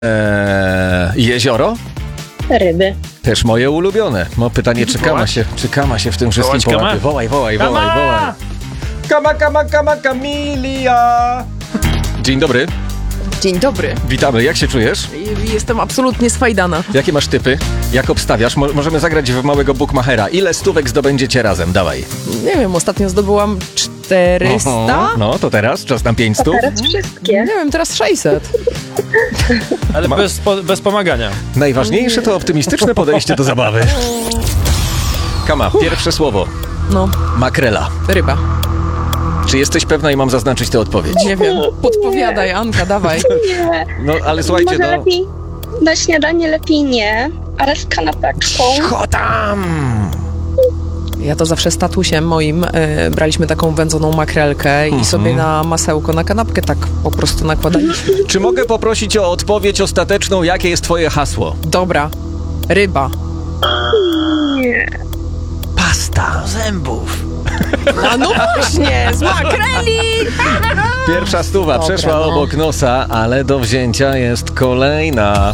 Jezioro? Ryby. Też moje ulubione. No pytanie, czy Kama się w tym wszystkim połapie. Wołaj. Kama, Kamilia! Dzień dobry. Dzień dobry. Witamy, jak się czujesz? Jestem absolutnie sfajdana. Jakie masz typy? Jak obstawiasz? Możemy zagrać w małego bookmachera. Ile stówek zdobędziecie razem? Dawaj. Nie wiem, ostatnio zdobyłam 400. No, to teraz? Czas na 500? Teraz wszystkie. Nie wiem, teraz 600. Ale bez pomagania. Najważniejsze to optymistyczne podejście do zabawy. Kama, pierwsze słowo. No, Makrela. ryba. Czy jesteś pewna i mam zaznaczyć tę odpowiedź? Nie wiem. Podpowiadaj, Anka, dawaj. Nie. No, ale słuchajcie, Może lepiej na śniadanie lepiej nie, ale z kanapeczką. Chotam! Ja to zawsze z tatusiem moim braliśmy taką wędzoną makrelkę i sobie na masełko, na kanapkę tak po prostu nakładaliśmy. Czy mogę poprosić o odpowiedź ostateczną? Jakie jest twoje hasło? Dobra. Ryba. Nie. Pasta zębów. A no właśnie, z makreli! Pierwsza stuwa Dobra, przeszła no. obok nosa, ale do wzięcia jest kolejna.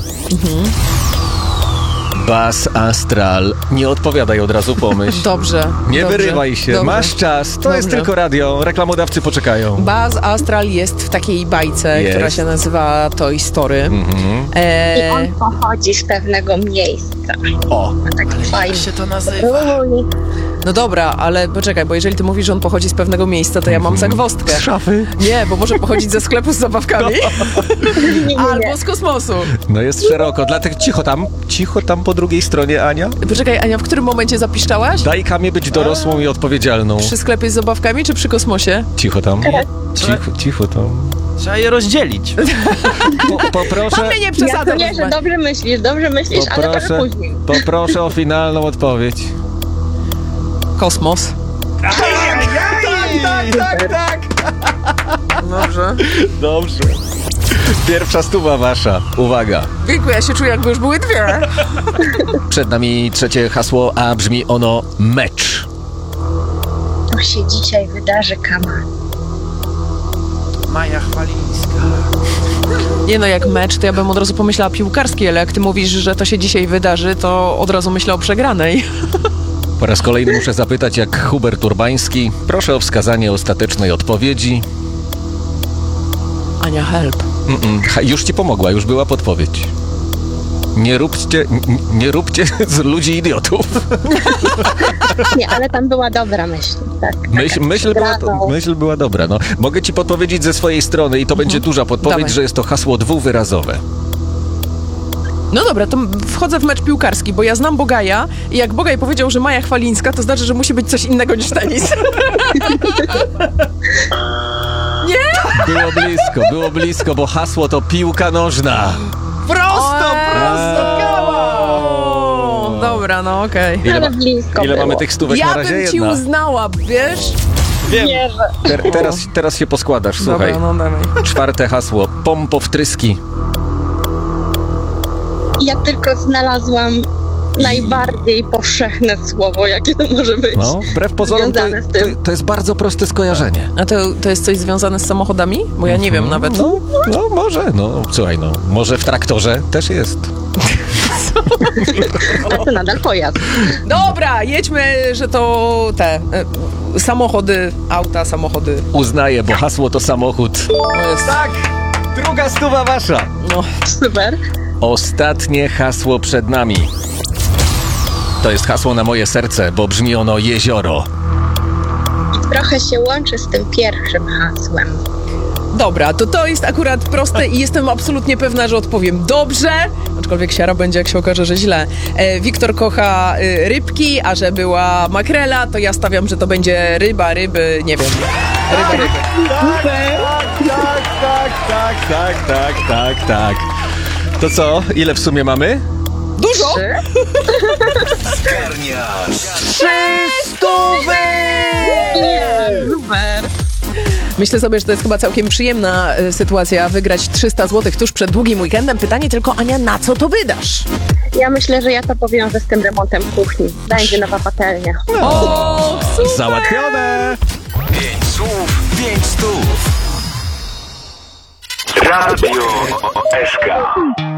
Bas Astral. Nie odpowiadaj, od razu pomyśl. Dobrze. Nie dobrze, wyrywaj się, dobrze. masz czas. To jest Dobrze. tylko radio, reklamodawcy poczekają. Buzz Astral jest w takiej bajce, Jest. która się nazywa Toy Story. I on pochodzi z pewnego miejsca. O, Taki fajny. się to nazywa? No dobra, ale poczekaj, bo jeżeli ty mówisz, że on pochodzi z pewnego miejsca, to ja mam zagwozdkę. z szafy. Nie, bo może pochodzić ze sklepu z zabawkami. Nie. Albo z kosmosu. No jest szeroko, dlatego cicho tam po drugiej stronie, Ania. Poczekaj, Ania, w którym momencie zapiszczałaś? Daj Kamie być dorosłą i odpowiedzialną. Przy sklepie z zabawkami czy przy kosmosie? Cicho tam. Cicho tam. Trzeba je rozdzielić. Poproszę. Pan mnie nie Ja przesadza. to nie, że dobrze myślisz, ale trochę później. Poproszę o finalną odpowiedź. Kosmos. Tak. Dobrze. Dobrze. Pierwsza stuwa wasza. Uwaga. Wieku, ja się czuję, jakby już były dwie. Przed nami trzecie hasło, a brzmi ono mecz. To się dzisiaj wydarzy, Kama. Maja Chwalińska. Nie no, jak mecz, to ja bym od razu pomyślała piłkarski, ale jak ty mówisz, że to się dzisiaj wydarzy, to od razu myślę o przegranej. Po raz kolejny muszę zapytać, jak Hubert Urbański. Proszę o wskazanie ostatecznej odpowiedzi. Ania, help. Już ci pomogła, już była podpowiedź. Nie róbcie z ludzi idiotów. Nie, ale tam była dobra myśl. Tak. Myśl była dobra. No. Mogę ci podpowiedzieć ze swojej strony i to będzie duża podpowiedź, Dawaj. że jest to hasło dwuwyrazowe. No dobra, to wchodzę w mecz piłkarski, bo ja znam Bogaja i jak Bogaj powiedział, że Maja Chwalińska, to znaczy, że musi być coś innego niż tenis. Było blisko, bo hasło to piłka nożna. Prosto! O! Dobra, no okej. Ale blisko Ile było. mamy tych stówek na Ja razie? bym ci Jedna. uznała, wiesz? Nie, że... Teraz się poskładasz, słuchaj. Dobra, no dawaj. Czwarte hasło. Pompowtryski. Ja tylko znalazłam najbardziej powszechne słowo, jakie to może być. No, wbrew pozorom Związane z tym. to jest bardzo proste skojarzenie. A to jest coś związane z samochodami? Bo ja nie wiem nawet. No może, słuchaj, może w traktorze też jest. A to nadal pojazd. Dobra, jedźmy, że to samochody, auta, samochody. Uznaję, bo hasło to samochód. To jest, Tak! Druga stuwa wasza. no, Super. Ostatnie hasło przed nami. To jest hasło na moje serce, bo brzmi ono jezioro. I trochę się łączy z tym pierwszym hasłem. dobra, to jest akurat proste i jestem absolutnie pewna, że odpowiem dobrze, aczkolwiek siara będzie, jak się okaże, że źle. Wiktor kocha rybki, a że była makrela, to ja stawiam, że to będzie ryby, nie wiem. Ryby. Tak. To co? Ile w sumie mamy? Dużo? Super. Myślę sobie, że to jest chyba całkiem przyjemna sytuacja wygrać 300 zł tuż przed długim weekendem. Pytanie tylko, Ania, na co to wydasz? Ja myślę, że ja to powiążę z tym remontem kuchni. Będzie nowa patelnia. O, super! Załatwione! 5 słów, 5 stów. Radio SK.